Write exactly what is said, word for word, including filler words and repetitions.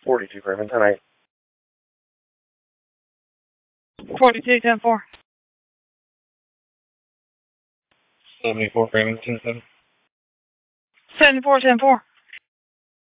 forty-two, Raymond, ten eight. forty-two, ten four. seventy-four, Raymond, ten seven. seventy-four, ten four.